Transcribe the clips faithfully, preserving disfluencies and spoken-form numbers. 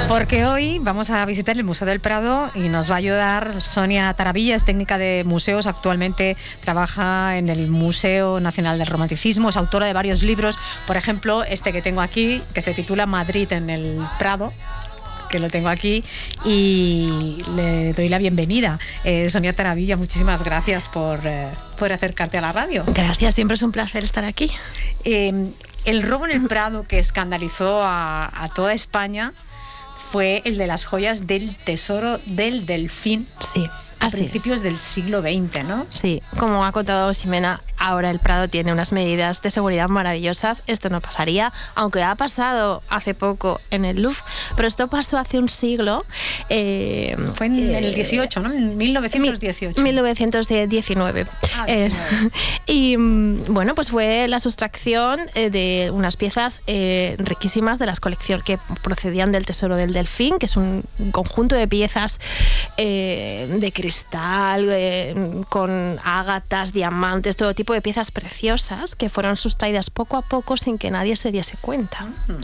Porque hoy vamos a visitar el Museo del Prado y nos va a ayudar Sonia Taravilla, es técnica de museos, actualmente trabaja en el Museo Nacional del Romanticismo, es autora de varios libros, por ejemplo, este que tengo aquí, que se titula Madrid en el Prado, que lo tengo aquí, y le doy la bienvenida. Eh, Sonia Taravilla, muchísimas gracias por, eh, por acercarte a la radio. Gracias, siempre es un placer estar aquí. Eh, el robo en el Prado que escandalizó a, a toda España fue el de las joyas del Tesoro del Delfín. Sí. A principios es. del siglo veinte, ¿no? Sí, como ha contado Ximena, ahora el Prado tiene unas medidas de seguridad maravillosas. Esto no pasaría, aunque ha pasado hace poco en el Louvre, pero esto pasó hace un siglo. Eh, Fue en eh, el dieciocho, ¿no? En mil novecientos dieciocho. mil novecientos diecinueve. Ah, diecinueve. Eh, y bueno, pues fue la sustracción de unas piezas eh, riquísimas de las colecciones que procedían del Tesoro del Delfín, que es un conjunto de piezas eh, de cristal, eh, con ágatas, diamantes, todo tipo de piezas preciosas que fueron sustraídas poco a poco sin que nadie se diese cuenta. Uh-huh.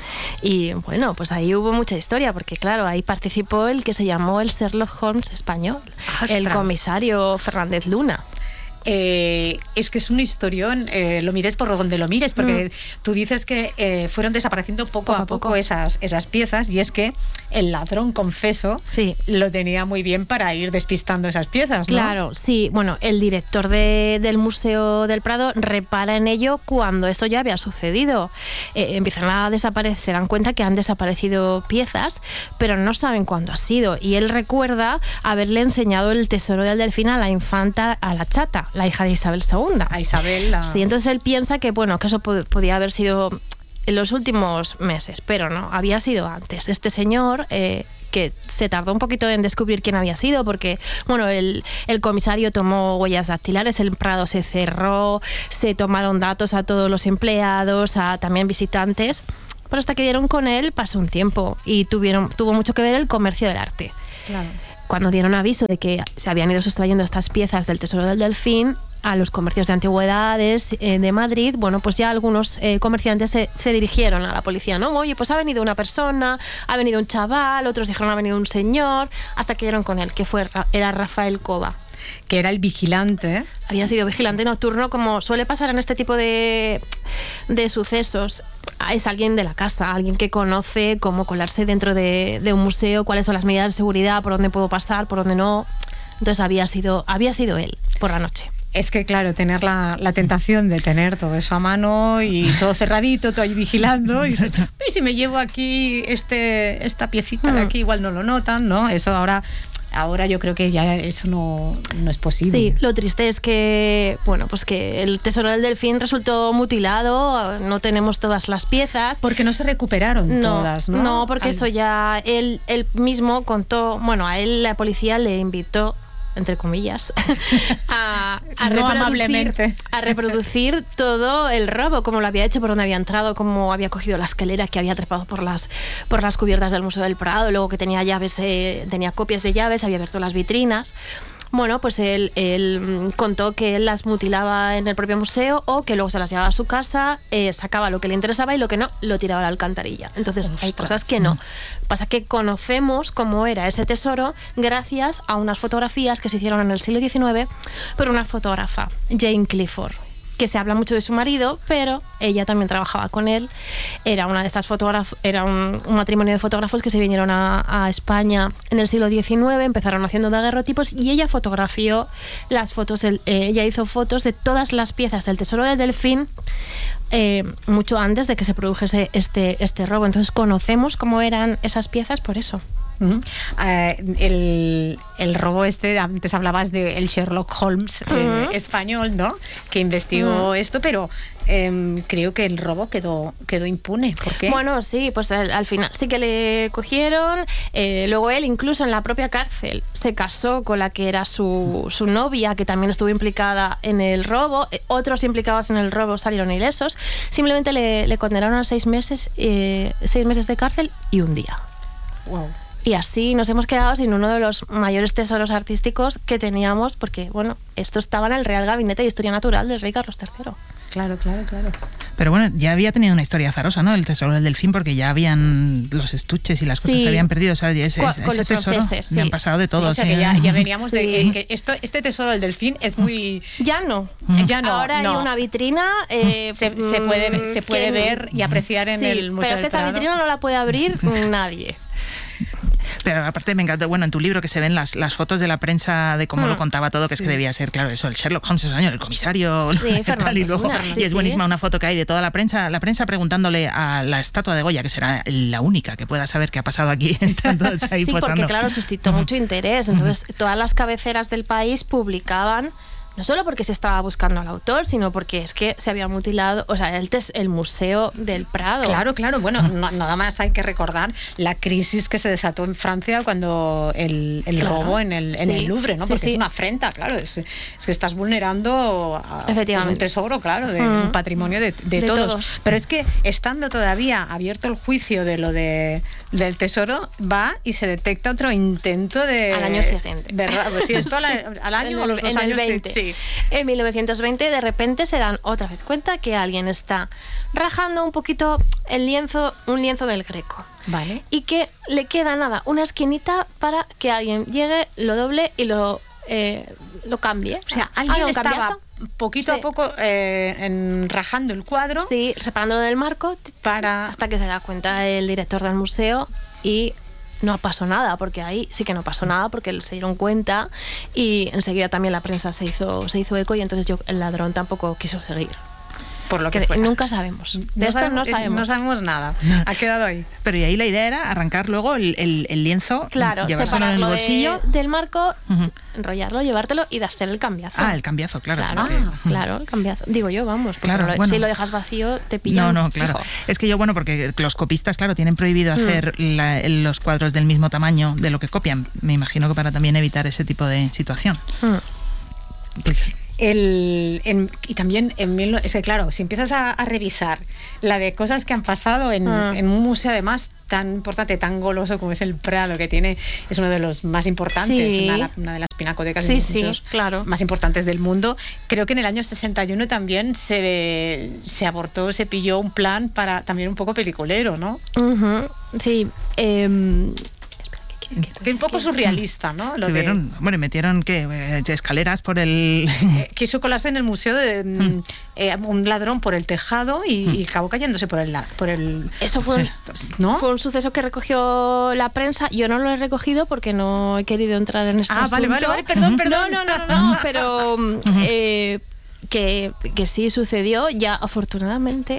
Y bueno, pues ahí hubo mucha historia, porque claro, ahí participó el que se llamó el Sherlock Holmes español, ¡Ostras! El comisario Fernández Luna. Eh, es que es un historión, eh, lo mires por donde lo mires, porque mm. tú dices que eh, fueron desapareciendo poco, poco a poco, poco esas, esas piezas, y es que el ladrón confeso sí. lo tenía muy bien para ir despistando esas piezas, ¿no? Claro, sí. Bueno, el director de, del Museo del Prado repara en ello cuando esto ya había sucedido. Eh, empiezan a desaparecer, se dan cuenta que han desaparecido piezas, pero no saben cuándo ha sido. Y él recuerda haberle enseñado el Tesoro del Delfín a la infanta, a la chata, la hija de Isabel segunda. A Isabel. La... Sí, entonces él piensa que, bueno, que eso pod- podía haber sido en los últimos meses, pero no, había sido antes. Este señor... Eh, que se tardó un poquito en descubrir quién había sido, porque bueno, el, el comisario tomó huellas dactilares, el Prado se cerró, se tomaron datos a todos los empleados, a también visitantes, pero hasta que dieron con él pasó un tiempo y tuvieron, tuvo mucho que ver el comercio del arte. Claro. Cuando dieron aviso de que se habían ido sustrayendo estas piezas del Tesoro del Delfín a los comercios de antigüedades eh, de Madrid, bueno, pues ya algunos eh, comerciantes se, se dirigieron a la policía, ¿no? Oye, pues ha venido una persona, ha venido un chaval, otros dijeron ha venido un señor, hasta que dieron con él, que fue era Rafael Cova. Que era el vigilante. Había sido vigilante nocturno, como suele pasar en este tipo de, de sucesos. Es alguien de la casa, alguien que conoce cómo colarse dentro de, de un museo, cuáles son las medidas de seguridad, por dónde puedo pasar, por dónde no. Entonces había sido, había sido él por la noche. Es que, claro, tener la, la tentación de tener todo eso a mano y todo cerradito, todo ahí vigilando, y dices, ¿y si me llevo aquí este, esta piecita de aquí? Igual no lo notan, ¿no? Eso ahora... Ahora yo creo que ya eso no, no es posible. Sí, lo triste es que, bueno, pues que el Tesoro del Delfín resultó mutilado, no tenemos todas las piezas. Porque no se recuperaron no, todas, ¿no? No, porque Al... eso ya él, él mismo contó, bueno, a él la policía le invitó, entre comillas, a, a, no reproducir, amablemente. a reproducir todo el robo, cómo lo había hecho, por dónde había entrado, cómo había cogido la escalera, que había trepado por las, por las cubiertas del Museo del Prado, luego que tenía llaves, eh, tenía copias de llaves, había abierto las vitrinas. Bueno, pues él, él contó que él las mutilaba en el propio museo o que luego se las llevaba a su casa, eh, sacaba lo que le interesaba y lo que no, lo tiraba a la alcantarilla. Entonces, Ostras, hay cosas que no. Pasa que conocemos cómo era ese tesoro gracias a unas fotografías que se hicieron en el siglo diecinueve por una fotógrafa, Jane Clifford, que se habla mucho de su marido, pero ella también trabajaba con él. Era una de estas fotógrafos, era un, un matrimonio de fotógrafos que se vinieron a, a España en el siglo diecinueve, empezaron haciendo daguerrotipos y ella fotografió las fotos, el, eh, ella hizo fotos de todas las piezas del Tesoro del Delfín eh, mucho antes de que se produjese este, este robo. Entonces conocemos cómo eran esas piezas por eso. Uh-huh. Uh, el, el robo este, antes hablabas de el Sherlock Holmes uh-huh. eh, español, ¿no? Que investigó uh-huh. esto, pero eh, creo que el robo quedó, quedó impune. ¿Por qué? Bueno, sí, pues al, al final sí que le cogieron. Eh, luego él, incluso en la propia cárcel, se casó con la que era su, su novia, que también estuvo implicada en el robo. Eh, otros implicados en el robo salieron ilesos. Simplemente le, le condenaron a seis meses, eh, seis meses de cárcel y un día. Wow. Y así nos hemos quedado sin uno de los mayores tesoros artísticos que teníamos, porque, bueno, esto estaba en el Real Gabinete de Historia Natural del rey Carlos tercero. Claro, claro, claro. Pero bueno, ya había tenido una historia azarosa, ¿no? El tesoro del delfín, porque ya habían los estuches y las cosas Sí. se habían perdido. O sea, ese, Con- ese con los tesoro franceses, me sí. han pasado de todo. Sí, o sea, sí. que ya, ya veníamos Sí. de que esto, este tesoro del delfín es muy... Ya no. Ya no, Ahora no. hay una vitrina. eh, Se, se puede, mm, se puede que- ver y apreciar en sí, el Museo pero del que esa Prado. vitrina no la puede abrir nadie. Pero aparte me encantó, bueno, en tu libro que se ven las, las fotos de la prensa de cómo Mm. lo contaba todo, que Sí. es que debía ser, claro, eso, el Sherlock Holmes, esos años, el comisario, Sí, tal, y luego, Fernando, sí, y es sí. buenísima una foto que hay de toda la prensa, la prensa preguntándole a la estatua de Goya, que será la única que pueda saber qué ha pasado aquí, están todos ahí Sí, posando. porque claro, suscitó mucho interés. Entonces, todas las cabeceras del país publicaban, no solo porque se estaba buscando al autor, sino porque es que se había mutilado, o sea, el, tes- el Museo del Prado. Claro, claro. Bueno, no- nada más hay que recordar la crisis que se desató en Francia cuando el, el Claro. robo en el, en Sí. el Louvre, ¿no? Sí, Porque sí. es una afrenta, claro. Es, es que estás vulnerando a, pues, Efectivamente. un tesoro, claro, de Mm. un patrimonio de, de De todos. todos. Pero es que estando todavía abierto el juicio de lo de del tesoro, va y se detecta otro intento de... Al año siguiente. de ra- pues sí, esto al, al año En o el- los dos en el años. sí, veinte. Sí. En mil novecientos veinte, de repente se dan otra vez cuenta que alguien está rajando un poquito el lienzo, un lienzo del Greco. Vale. Y que le queda nada, una esquinita para que alguien llegue, lo doble y lo, eh, lo cambie. O sea, Haga alguien un estaba cambiazo. poquito Sí. a poco eh, en- rajando el cuadro. Sí, separándolo del marco Para- hasta que se da cuenta el director del museo y no pasó nada, porque ahí sí que no pasó nada, porque se dieron cuenta y enseguida también la prensa se hizo, se hizo eco y entonces yo, el ladrón tampoco quiso seguir. Por lo que Que fuera. nunca sabemos. De esto no eh, sabemos. No sabemos nada. Ha quedado ahí. Pero y ahí la idea era arrancar luego el, el- el lienzo, Claro, llevárselo en el separarlo de- bolsillo. del marco, Ujú. enrollarlo, llevártelo y de hacer el cambiazo. Ah, el cambiazo, claro. Claro, porque- claro, el cambiazo. Digo yo, vamos, porque Claro, lo- bueno. si lo dejas vacío te pillan. No, no, claro. fijo. Es que yo, bueno, porque los copistas, claro, tienen prohibido hacer la- los cuadros del mismo tamaño de lo que copian. Me imagino que para también evitar ese tipo de situación. Mm. Que es- El, en- y también en mil no- es que claro, si empiezas a, a revisar la de cosas que han pasado en, Mm. en un museo además tan importante, tan goloso como es el Prado, que tiene, es uno de los más importantes, Sí. una, una de las pinacotecas Sí, y sí, museos claro. más importantes del mundo. Creo que en el año sesenta y uno también se, se abortó, se pilló un plan para también un poco peliculero, ¿no? Ujú, sí. em, Que un poco surrealista, ¿no? Lo de- tuvieron, bueno, metieron ¿qué? Eh, escaleras por el... Eh, quiso colarse en el museo de mm, eh, un ladrón por el tejado y, y acabó cayéndose por el la- por el Eso fue, un, ¿no? fue un suceso que recogió la prensa. Yo no lo he recogido porque no he querido entrar en este Ah, vale, asunto. vale, vale, perdón, perdón. No, no, no, no, no, pero mm, eh, que, que sí sucedió. Ya, afortunadamente,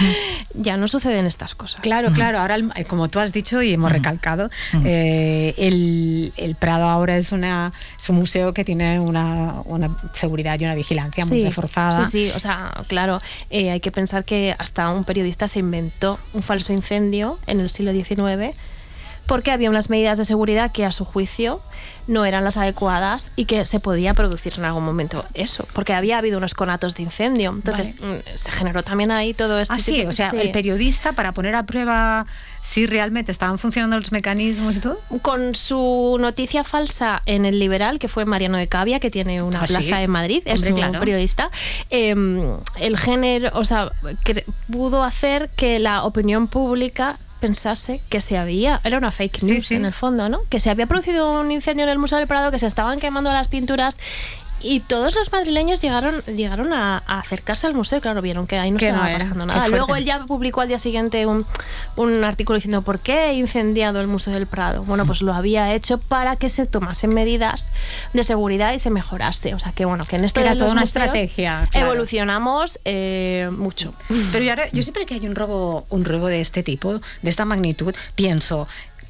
ya no suceden estas cosas. Claro, claro. Ahora, el- como tú has dicho y hemos recalcado, eh, el, el Prado ahora es una es un museo que tiene una, una seguridad y una vigilancia muy reforzada. Sí, sí, o sea, claro, eh, hay que pensar que hasta un periodista se inventó un falso incendio en el siglo diecinueve porque había unas medidas de seguridad que a su juicio no eran las adecuadas y que se podía producir en algún momento eso, porque había habido unos conatos de incendio. Entonces mm, se generó también ahí todo este Ah, sí, tipo- o sea, sí. el periodista para poner a prueba si realmente estaban funcionando los mecanismos y todo. Con su noticia falsa en El Liberal, que fue Mariano de Cavia, que tiene una Ah, ¿sí? plaza en Madrid, es Hombre, un claro. periodista, eh, el género, o sea, cre- pudo hacer que la opinión pública pensase que se había, era una fake Sí, news sí. en el fondo, ¿no? Que se había producido un incendio en el Museo del Prado, que se estaban quemando las pinturas. Y todos los madrileños llegaron, llegaron a, a acercarse al museo, claro, vieron que ahí no Que estaba no era, pasando qué nada. fuerte. Luego él ya publicó al día siguiente un, un artículo diciendo por qué he incendiado el Museo del Prado. Bueno, pues lo había hecho para que se tomasen medidas de seguridad y se mejorase. O sea que bueno, que en esto Era de los toda una museos estrategia, claro. evolucionamos eh, mucho. Pero yo, ahora, yo siempre que hay un robo, un robo de este tipo, de esta magnitud, pienso,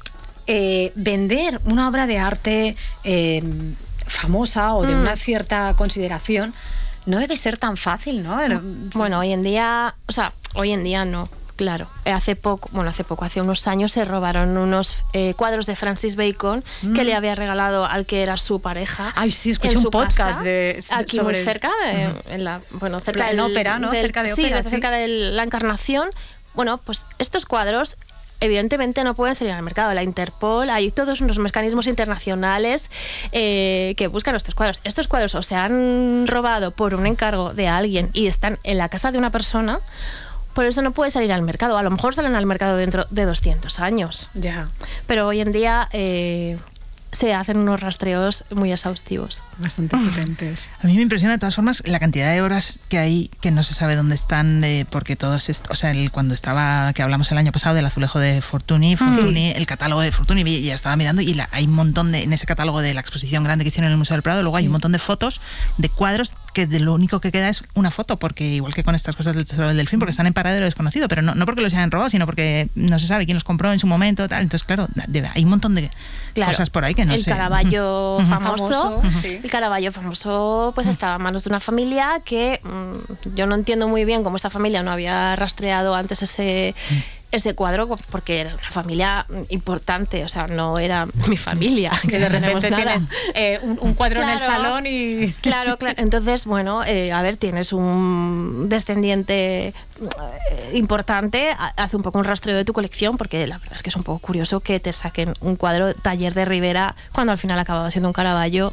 eh, vender una obra de arte eh, famosa o de Mm. una cierta consideración no debe ser tan fácil, ¿no? Bueno, hoy en día, o sea, hoy en día no. Claro, hace poco, bueno, hace poco, hace unos años se robaron unos eh, cuadros de Francis Bacon Mm. que le había regalado al que era su pareja. Ay, sí, escuché en un su podcast casa, de- aquí sobre- muy cerca, eh, en la, bueno, cerca En del, ópera, ¿no? del- Cerca de sí, ópera, de sí. cerca de la Encarnación. Bueno, pues estos cuadros evidentemente no pueden salir al mercado. La Interpol, hay todos unos mecanismos internacionales eh, que buscan estos cuadros. Estos cuadros o se han robado por un encargo de alguien y están en la casa de una persona, por eso no puede salir al mercado. A lo mejor salen al mercado dentro de doscientos años. Ya. Pero hoy en día eh, se hacen unos rastreos muy exhaustivos. Bastante potentes. A mí me impresiona de todas formas la cantidad de obras que hay que no se sabe dónde están, eh, porque todos, est- o sea, el, cuando estaba, que hablamos el año pasado del azulejo de Fortuny, Fortuny, sí. el catálogo de Fortuny, y ya estaba mirando y la, hay un montón de, en ese catálogo de la exposición grande que hicieron en el Museo del Prado, luego hay sí. un montón de fotos de cuadros que de lo único que queda es una foto, porque igual que con estas cosas del Tesoro del Delfín, porque están en paradero desconocido, pero no, no porque los hayan robado, sino porque no se sabe quién los compró en su momento, tal. Entonces, claro, debe, hay un montón de claro, cosas por ahí que no el sé. Caravaggio uh-huh. famoso, famoso uh-huh. sí. el Caravaggio famoso, pues uh-huh. estaba en manos de una familia que mmm, yo no entiendo muy bien cómo esa familia no había rastreado antes ese uh-huh. ese cuadro, porque era una familia importante, o sea, no era mi familia. Que de repente tienes eh, un, un cuadro claro, en el salón y... Claro, claro. Entonces, bueno, eh, a ver, tienes un descendiente eh, importante, hace un poco un rastreo de tu colección, porque la verdad es que es un poco curioso que te saquen un cuadro Taller de Rivera cuando al final acababa siendo un Caravaggio.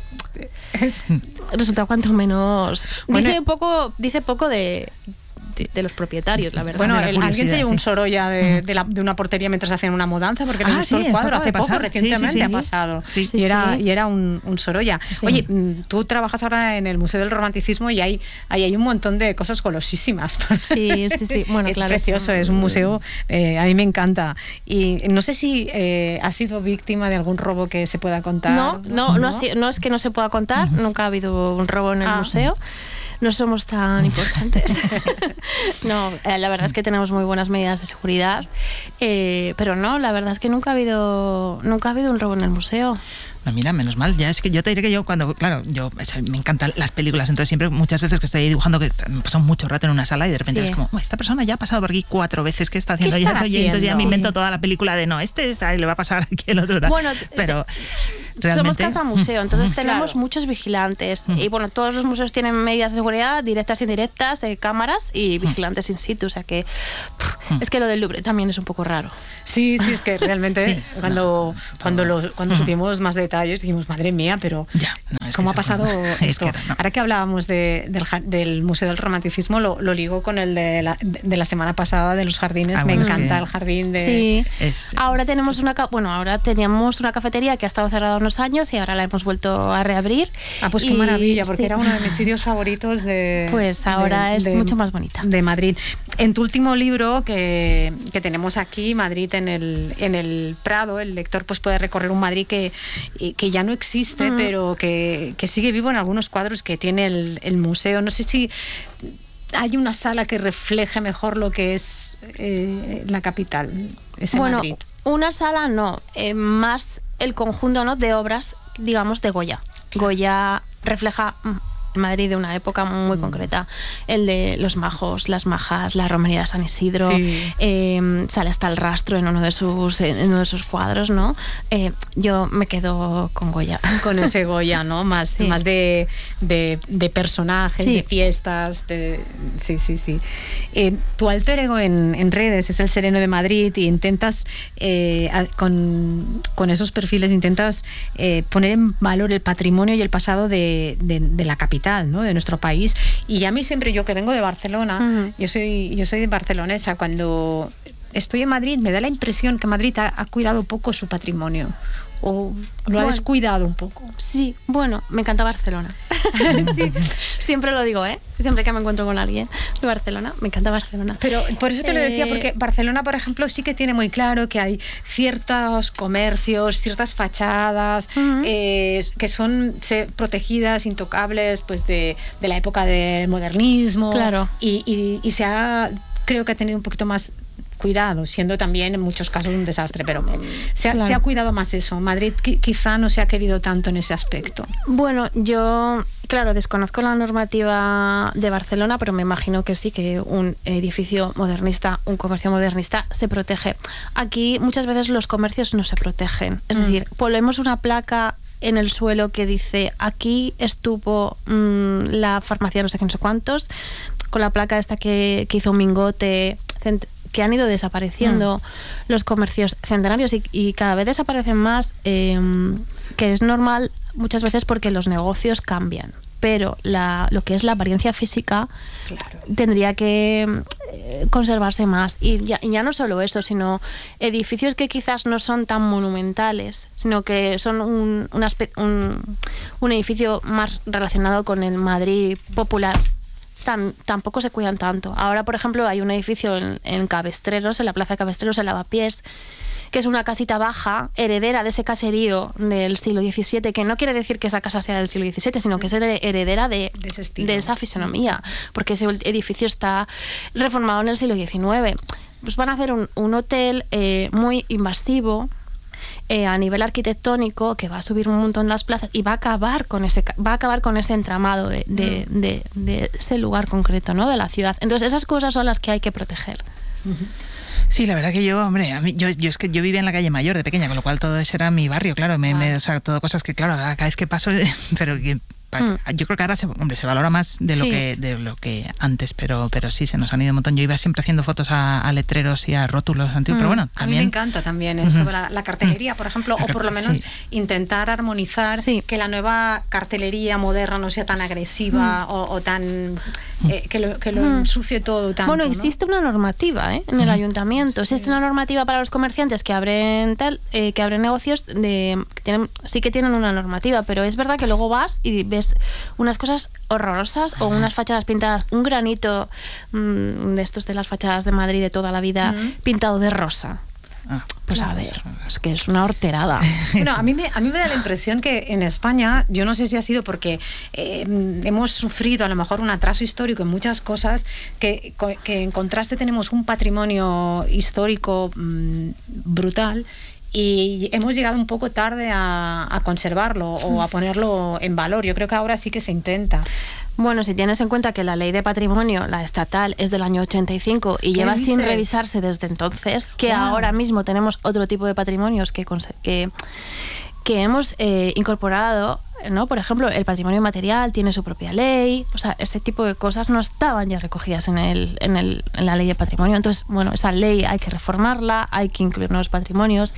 Resulta cuanto menos... Bueno, dice, poco, dice poco de... de los propietarios, la verdad. Bueno, la el, alguien se llevó sí. un Sorolla de, de, la, de una portería mientras hacían una mudanza, porque ah, le gustó sí, el cuadro hace poco, pasar. recientemente sí, sí, sí. ha pasado. Sí, sí, y, era, sí. y era un, un Sorolla. Sí. Oye, tú trabajas ahora en el Museo del Romanticismo y hay, hay, hay un montón de cosas golosísimas. Sí, sí, sí. Bueno, es claro, precioso, es un museo, eh, a mí me encanta. Y no sé si eh, has sido víctima de algún robo que se pueda contar. No, no, no, no, así, no es que no se pueda contar, uh-huh. nunca ha habido un robo en el ah. museo. No somos tan importantes. No, eh, la verdad es que tenemos muy buenas medidas de seguridad, eh, pero no, la verdad es que nunca ha habido nunca ha habido un robo en el museo. No, mira, menos mal, ya es que yo te diré que yo cuando, claro, yo me encantan las películas, entonces siempre muchas veces que estoy dibujando, que me pasa mucho rato en una sala y de repente sí. es como, oh, esta persona ya ha pasado por aquí cuatro veces, ¿qué está haciendo? ¿Qué ya haciendo? Y entonces ya me invento toda la película de no, este está y le va a pasar aquí el otro. Tal. Bueno, pero te, realmente... somos casa museo, entonces tenemos claro. muchos vigilantes Mm. y bueno, todos los museos tienen medidas de seguridad, directas e indirectas, eh, cámaras y vigilantes mm. in situ, o sea que pff, mm. es que lo del Louvre también es un poco raro. Sí, sí, es que realmente sí, cuando, no, cuando, los, cuando mm. supimos más detalles dijimos, madre mía, pero ya, no, ¿cómo ha pasado fue... esto? Es que no. Ahora que hablábamos de, del, del Museo del Romanticismo, lo, lo ligo con el de la, de la semana pasada de los jardines. Ah, Me bueno, encanta sí. el jardín de... Sí, es, ahora es... tenemos una... Bueno, ahora teníamos una cafetería que ha estado cerrada unos años y ahora la hemos vuelto a reabrir. Ah, pues qué y, maravilla, porque sí. era uno de mis sitios favoritos de... Pues ahora de, es de, mucho más bonita. De Madrid. En tu último libro que, que tenemos aquí, Madrid en el, en el Prado, el lector pues puede recorrer un Madrid que, que ya no existe, mm. pero que, que sigue vivo en algunos cuadros que tiene el, el museo. No sé si hay una sala que refleje mejor lo que es eh, la capital, ese bueno, Madrid. Una sala no, eh, más el conjunto, ¿no?, de obras, digamos, de Goya. Goya refleja Madrid de una época muy mm. concreta, el de los majos, las majas, la romería de San Isidro, sí. eh, sale hasta el rastro en uno de sus en uno de sus cuadros, ¿no? Eh, yo me quedo con Goya. Con ese Goya, ¿no? Más, sí. más de, de, de personajes, sí. de fiestas, de, sí, sí, sí. Eh, tu alter ego en, en redes es el Sereno de Madrid y intentas, eh, con, con esos perfiles, intentas eh, poner en valor el patrimonio y el pasado de, de, de la capital, ¿no?, de nuestro país. Y a mí siempre, yo que vengo de Barcelona, uh-huh. yo soy yo soy barcelonesa, cuando estoy en Madrid me da la impresión que Madrid ha, ha cuidado poco su patrimonio o lo bueno, ha descuidado un poco. Sí, bueno, me encanta Barcelona. Sí, siempre lo digo, ¿eh? Siempre que me encuentro con alguien de Barcelona, me encanta Barcelona. Pero por eso te eh... lo decía, porque Barcelona, por ejemplo, sí que tiene muy claro que hay ciertos comercios, ciertas fachadas uh-huh. eh, que son se, protegidas, intocables, pues de, de la época del modernismo. Claro. Y, y, y se ha, creo que ha tenido un poquito más cuidado, siendo también en muchos casos un desastre, pero se ha, claro. se ha cuidado más eso. Madrid qui- quizá no se ha querido tanto en ese aspecto. Bueno, yo, claro, desconozco la normativa de Barcelona, pero me imagino que sí, que un edificio modernista, un comercio modernista se protege. Aquí muchas veces los comercios no se protegen. Es mm. decir, ponemos una placa en el suelo que dice aquí estuvo mmm, la farmacia no sé qué, no sé cuántos, con la placa esta que, que hizo Mingote, que han ido desapareciendo mm. los comercios centenarios y, y cada vez desaparecen más, eh, que es normal muchas veces porque los negocios cambian. Pero la, lo que es la apariencia física claro. tendría que eh, conservarse más. Y ya, y ya no solo eso, sino edificios que quizás no son tan monumentales, sino que son un, un, aspe- un, un edificio más relacionado con el Madrid popular. Tam, tampoco se cuidan tanto. Ahora, por ejemplo, hay un edificio en, en Cabestreros, en la plaza de Cabestreros, en Lavapiés, que es una casita baja, heredera de ese caserío del siglo diecisiete, que no quiere decir que esa casa sea del siglo diecisiete, sino que es heredera de, de, ese estilo, de esa fisonomía, porque ese edificio está reformado en el siglo diecinueve. Pues van a hacer un, un hotel eh, muy invasivo, Eh, a nivel arquitectónico, que va a subir un montón las plazas y va a acabar con ese va a acabar con ese entramado de, de, mm. de, de ese lugar concreto, ¿no? De la ciudad. Entonces esas cosas son las que hay que proteger. Uh-huh. Sí, la verdad que yo, hombre, a mí, yo, yo es que yo vivía en la calle Mayor de pequeña, con lo cual todo ese era mi barrio, claro, me, ah. me, o sea, todo cosas que, claro, cada vez que paso, pero que yo creo que ahora se, hombre, se valora más de lo sí. que de lo que antes, pero pero sí, se nos han ido un montón. Yo iba siempre haciendo fotos a, a letreros y a rótulos antiguos, mm. pero bueno, también... A mí me encanta también eso, uh-huh. la, la cartelería, por ejemplo, o por lo menos sí. intentar armonizar, sí. que la nueva cartelería moderna no sea tan agresiva mm. o, o tan... Eh, que lo, que lo mm. ensucie todo tanto. Bueno, existe ¿no? una normativa ¿eh? en el mm. ayuntamiento, sí. existe una normativa para los comerciantes que abren tal, eh, que abren negocios, de, que tienen, sí que tienen una normativa, pero es verdad que luego vas y ves unas cosas horrorosas o unas fachadas pintadas, un granito mmm, de estos de las fachadas de Madrid de toda la vida, mm. pintado de rosa. Ah, pues claro. a ver, es que es una horterada. Bueno, a mí, me, a mí me da la impresión que en España, yo no sé si ha sido porque eh, hemos sufrido a lo mejor un atraso histórico en muchas cosas, que, que en contraste tenemos un patrimonio histórico mmm, brutal, y hemos llegado un poco tarde a, a conservarlo o a ponerlo en valor. Yo creo que ahora sí que se intenta. Bueno, si tienes en cuenta que la ley de patrimonio, la estatal, es del año ochenta y cinco y lleva dices? sin revisarse desde entonces, que wow. ahora mismo tenemos otro tipo de patrimonios que, que, que hemos eh, incorporado, ¿no? Por ejemplo, el patrimonio material tiene su propia ley, o sea, ese tipo de cosas no estaban ya recogidas en, el, en, el, en la ley de patrimonio. Entonces, bueno, esa ley hay que reformarla, hay que incluir nuevos patrimonios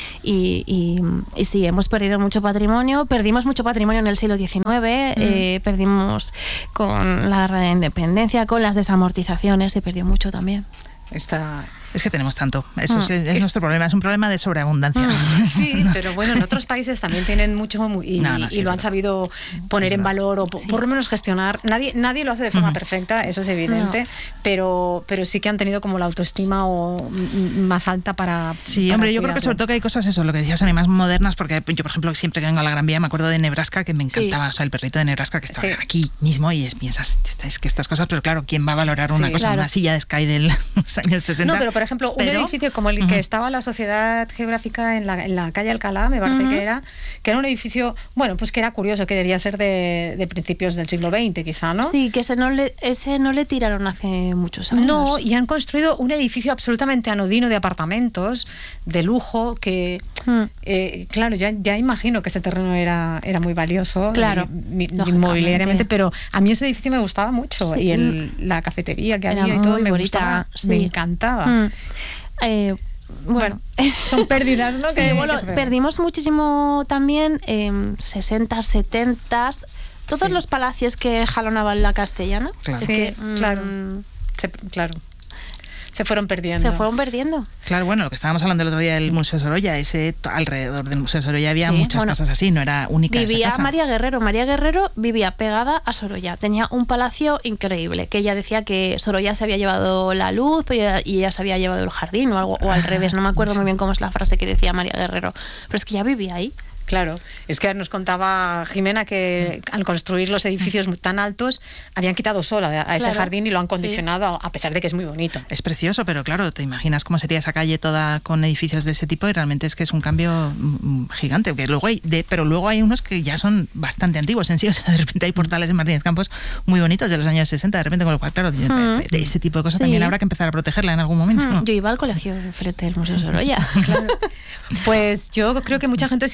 y, y, y sí, hemos perdido mucho patrimonio, perdimos mucho patrimonio en el siglo diecinueve, mm. eh, perdimos con la guerra de independencia, con las desamortizaciones, se perdió mucho también. Está... Es que tenemos tanto. Eso mm. es, es, es nuestro problema. Es un problema de sobreabundancia. Mm. Sí, pero bueno, en otros países también tienen mucho y, no, no, sí, y lo han verdad. sabido poner en valor o sí. por lo menos gestionar. Nadie nadie lo hace de forma mm. perfecta, eso es evidente, no. pero pero sí que han tenido como la autoestima o más alta para... Sí, para hombre, cuidarlo. Yo creo que sobre todo que hay cosas, eso, lo que decías, son más modernas, porque yo, por ejemplo, siempre que vengo a la Gran Vía me acuerdo de Nebraska, que me encantaba, sí. o sea, el perrito de Nebraska que estaba sí. aquí mismo y es, piensas, es que estas cosas, pero claro, ¿quién va a valorar una sí, cosa, claro. una silla de Sky de los años sesenta? No, pero por ejemplo, un pero, edificio como el uh-huh. que estaba la Sociedad Geográfica en la, en la calle Alcalá, me parece uh-huh. que era, que era un edificio, bueno, pues que era curioso, que debía ser de, de principios del siglo veinte, quizá, ¿no? Sí, que ese no le, ese no le tiraron hace muchos años. No, y han construido un edificio absolutamente anodino de apartamentos, de lujo, que, uh-huh. eh, claro, ya, ya imagino que ese terreno era, era muy valioso, claro, ni, ni, inmobiliariamente, pero a mí ese edificio me gustaba mucho, sí. y el, la cafetería que era había y todo me bonita, gustaba, sí. me encantaba. Uh-huh. Eh, bueno, bueno, son pérdidas, ¿no? Sí, que, bueno, que perdimos muchísimo también en eh, sesenta, setenta, todos sí. los palacios que jalonaban la Castellana. Claro, sí, que, claro. Mmm, Se, claro. Se fueron perdiendo. Se fueron perdiendo. Claro, bueno, lo que estábamos hablando el otro día del Museo Sorolla, ese alrededor del Museo Sorolla había sí, muchas bueno, casas así, no era única vivía esa casa. María Guerrero. María Guerrero vivía pegada a Sorolla. Tenía un palacio increíble, que ella decía que Sorolla se había llevado la luz y ella se había llevado el jardín o algo, o al revés. No me acuerdo muy bien cómo es la frase que decía María Guerrero. Pero es que ya vivía ahí. Claro, es que nos contaba Jimena que al construir los edificios tan altos habían quitado sol a, a ese claro, jardín y lo han condicionado, sí. a pesar de que es muy bonito. Es precioso, pero claro, te imaginas cómo sería esa calle toda con edificios de ese tipo y realmente es que es un cambio gigante, que luego hay de, pero luego hay unos que ya son bastante antiguos en sí, o sea, de repente hay portales en Martínez Campos muy bonitos de los años sesenta, de repente, con lo cual, claro, de, de, de ese tipo de cosas sí. también habrá que empezar a protegerla en algún momento. Mm, ¿no? Yo iba al colegio frente al Museo Sorolla. Claro. Pues yo creo que mucha gente se identifica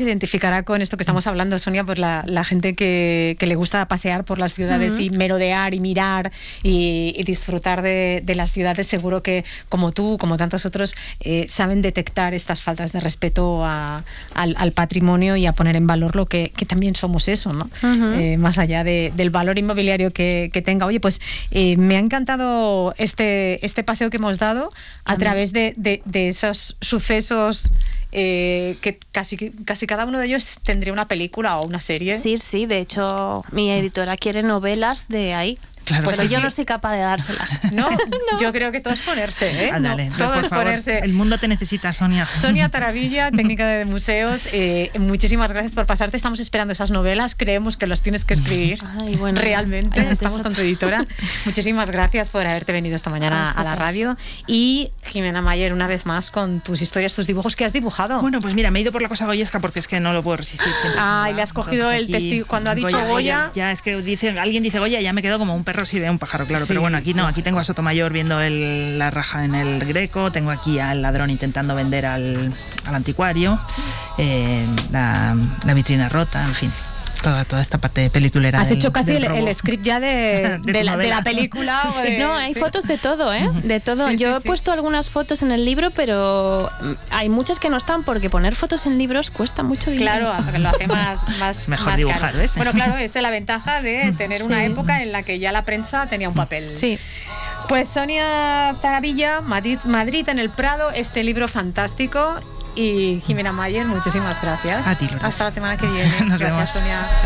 cara con esto que estamos hablando, Sonia, pues la, la gente que, que le gusta pasear por las ciudades uh-huh. y merodear y mirar y, y disfrutar de, de las ciudades, seguro que como tú, como tantos otros, eh, saben detectar estas faltas de respeto a, al, al patrimonio y a poner en valor lo que, que también somos eso, ¿no? Uh-huh. Eh, más allá de, del valor inmobiliario que, que tenga. Oye, pues eh, me ha encantado este, este paseo que hemos dado a, a través de, de, de esos sucesos eh, que casi, casi cada uno de ellos tendría una película o una serie. Sí, sí, de hecho mi editora quiere novelas de ahí. Claro, pero sí, yo sí. no soy capaz de dárselas. No, no, yo creo que todo es ponerse, ¿eh? Ah, dale, no, todo por es favor, ponerse. El mundo te necesita, Sonia. Sonia Taravilla, técnica de museos, eh, muchísimas gracias por pasarte. Estamos esperando esas novelas, creemos que las tienes que escribir. Ay, bueno, realmente, ay, estamos con tu editora. Muchísimas gracias por haberte venido esta mañana a la radio. Y Jimena Mayer, una vez más, con tus historias, tus dibujos que has dibujado. Bueno, pues mira, me he ido por la cosa goyesca porque es que no lo puedo resistir. Ah, y le has cogido el testigo cuando ha dicho Goya. Goya, Goya. Ya, es que dice, alguien dice Goya y ya me quedo como un perro si ve un pájaro, claro. Sí, pero bueno, aquí no, aquí tengo a Sotomayor viendo el, la raja en el Greco, tengo aquí al ladrón intentando vender al, al anticuario, eh, la, la vitrina rota, en fin. Toda, toda esta parte peliculera. Has del, hecho casi del el, el script ya de, de, de, la, de la película. Sí. De, no, hay sí. fotos de todo, ¿eh? De todo. Sí, Yo sí, he sí. puesto algunas fotos en el libro, pero hay muchas que no están porque poner fotos en libros cuesta mucho dinero. Claro, lo hace más, más, mejor más dibujar, caro. ¿ves? Bueno, claro, esa es la ventaja de tener una sí. época en la que ya la prensa tenía un papel. Sí. Pues Sonia Taravilla, Madrid, Madrid en el Prado, este libro fantástico. Y Jimena Mayer, muchísimas gracias. A ti, Lourdes. Hasta la semana que viene. Nos gracias, vemos. Sonia. Chao.